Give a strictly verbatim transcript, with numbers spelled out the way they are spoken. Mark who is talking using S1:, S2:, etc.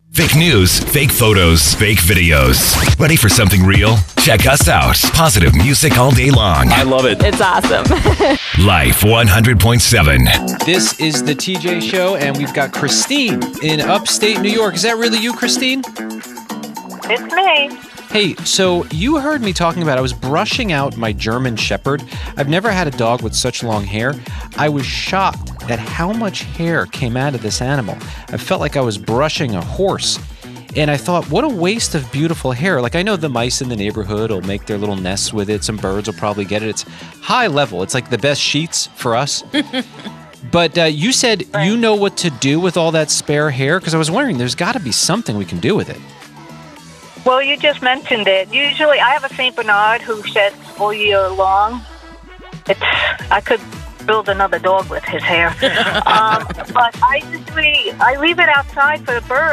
S1: Fake news, fake photos, fake videos. Ready for something real? Check us out. Positive music all day long.
S2: I love it.
S3: It's awesome.
S1: Life one hundred point seven.
S2: This is the T J Show, and we've got Christine in upstate New York. Is that really you, Christine?
S4: It's me.
S2: Hey, so you heard me talking about I was brushing out my German Shepherd. I've never had a dog with such long hair. I was shocked at how much hair came out of this animal. I felt like I was brushing a horse. And I thought, what a waste of beautiful hair. Like, I know the mice in the neighborhood will make their little nests with it. Some birds will probably get it. It's high level. It's like the best sheets for us. But uh, you said you know what to do with all that spare hair? Because I was wondering, there's got to be something we can do with it.
S4: Well, you just mentioned it. Usually, I have a Saint Bernard who sheds all year long. It's I could build another dog with his hair, um, but I just leave, I leave it outside for the birds.